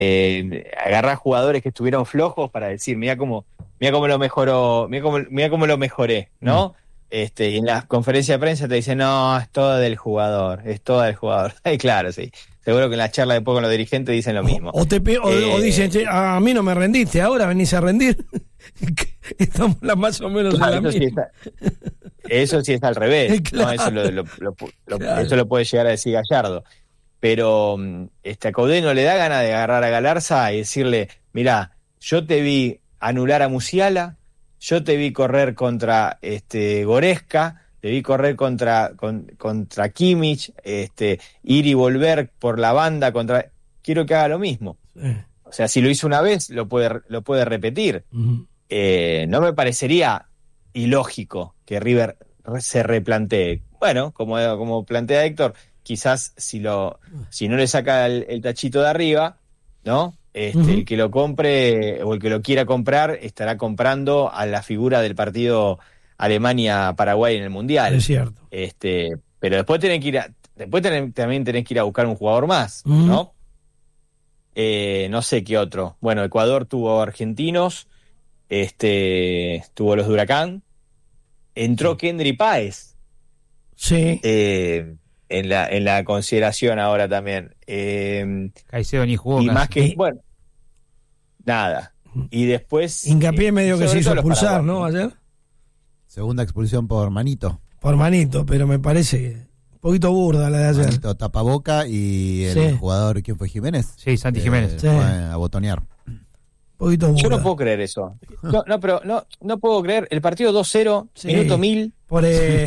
agarrar jugadores que estuvieron flojos para decir, mira cómo lo mejoró, mira cómo lo mejoré, ¿no? Y en la conferencia de prensa te dicen, no, es todo del jugador. Y claro, sí. Seguro que en la charla después con los dirigentes dicen lo mismo. O dicen, che, a mí no me rendiste, ahora venís a rendir. Estamos más o menos claro, en la misma. Eso sí está al revés. Claro. ¿No? Claro. Eso lo puede llegar a decir Gallardo. Pero a Coudet no le da ganas de agarrar a Galarza y decirle, mirá, yo te vi anular a Musiala, yo te vi correr contra Goretzka, te vi correr contra Kimmich, ir y volver por la banda quiero que haga lo mismo. Sí. O sea, si lo hizo una vez, lo puede repetir. Uh-huh. No me parecería ilógico que River se replantee. Bueno, como plantea Héctor, quizás si no le saca el tachito de arriba, ¿no? Uh-huh. El que lo compre o el que lo quiera comprar estará comprando a la figura del partido Alemania-Paraguay en el Mundial. Es cierto. Pero después también tenés que ir a buscar un jugador más, uh-huh. ¿no? No sé qué otro. Bueno, Ecuador tuvo argentinos, tuvo los de Huracán, entró Kendry Páez. Sí. En la consideración ahora también. Caicedo ni jugó. Y más que, bueno, nada. Y después... Hincapié medio que se hizo expulsar, ¿no? Ayer. Segunda expulsión por Manito. Por Manito, pero me parece un poquito burda la de ayer. Manito tapaboca y el jugador, ¿quién fue? ¿Jiménez? Sí, Santi Jiménez. Sí. Fue a botonear. Poquito burda. Yo no puedo creer eso. No puedo creer. El partido 2-0, sí, minuto 1000. Por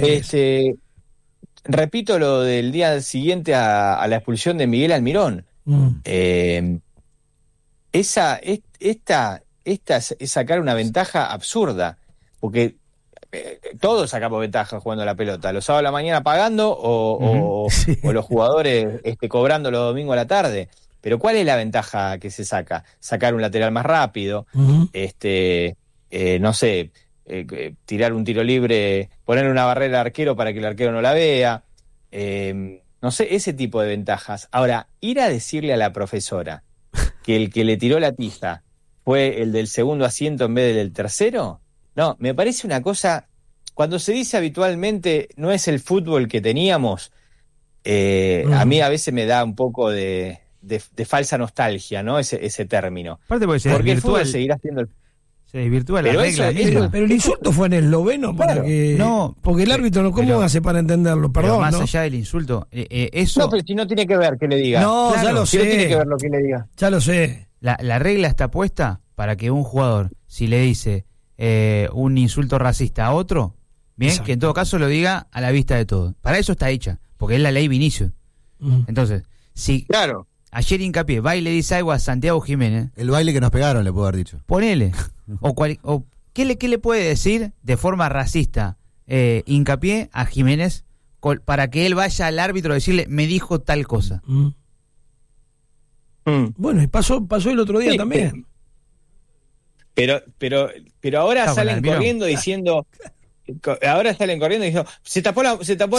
repito lo del día siguiente a la expulsión de Miguel Almirón. Esta es sacar una ventaja absurda, porque todos sacamos ventaja jugando la pelota, los sábados a la mañana pagando o los jugadores cobrando los domingos a la tarde. Pero ¿cuál es la ventaja que se saca? Sacar un lateral más rápido, uh-huh. No sé, tirar un tiro libre, poner una barrera al arquero para que el arquero no la vea, no sé, ese tipo de ventajas. Ahora, ir a decirle a la profesora que el que le tiró la tiza fue el del segundo asiento en vez del tercero, no, me parece una cosa, cuando se dice habitualmente no es el fútbol que teníamos, a mí a veces me da un poco de falsa nostalgia, ¿no? Ese término. Aparte porque el fútbol seguirá siendo el... Se desvirtúa la pero regla. Pero el insulto fue en esloveno para que... No, porque el árbitro, ¿cómo hace para entenderlo? Perdón, más ¿no? allá del insulto, eso... No, pero si no tiene que ver que le diga. No, claro, ya lo sé. No tiene que ver lo que le diga. Ya lo sé. La regla está puesta para que un jugador, si le dice un insulto racista a otro, bien, exacto, que en todo caso lo diga a la vista de todos. Para eso está hecha, porque es la ley Vinicius. Entonces, si... Claro. Ayer Hincapié va y le dice algo a Santiago Jiménez. El baile que nos pegaron, le puedo haber dicho. Ponele. O ¿qué le puede decir de forma racista Hincapié a Jiménez para que él vaya al árbitro a decirle, me dijo tal cosa? Bueno, y pasó el otro día también. Pero ahora salen corriendo diciendo... Ahora salen corriendo diciendo, se tapó la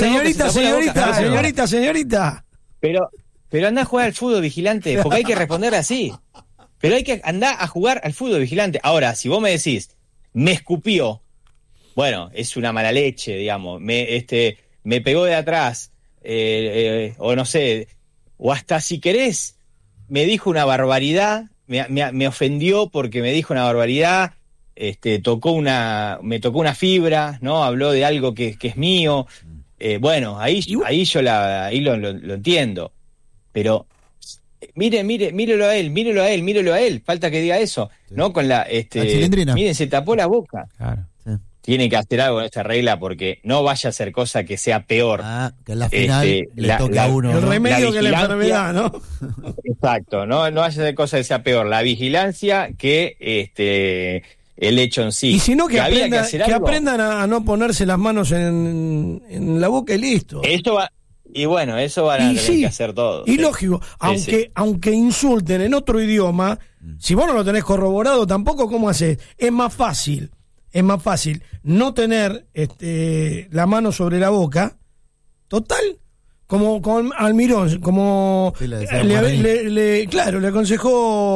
señorita. Pero anda a jugar al fútbol, vigilante, porque hay que responder así. Pero hay que andar a jugar al fútbol, vigilante. Ahora, si vos me decís, me escupió, bueno, es una mala leche, digamos, me pegó de atrás, o no sé, o hasta si querés, me dijo una barbaridad, me ofendió porque me dijo una barbaridad, me tocó una fibra, ¿no? Habló de algo que es mío. Bueno, ahí yo lo entiendo. Pero mírelo a él, falta que diga eso, sí, ¿no? Con la miren, se tapó la boca. Claro, sí. Tiene que hacer algo con esta regla porque no vaya a ser cosa que sea peor. Que en la final le toque a uno. El remedio que la enfermedad, ¿no? Exacto, no vaya a ser cosa que sea peor. La vigilancia que el hecho en sí. Y si no, que aprendan a no ponerse las manos en la boca y listo. Esto va... Y bueno, eso van a tener que hacer todos. Y lógico, aunque insulten en otro idioma, si vos no lo tenés corroborado tampoco, ¿cómo haces? Es más fácil no tener la mano sobre la boca, total, como con Almirón, como Sí, le decía Maradona. claro, le aconsejó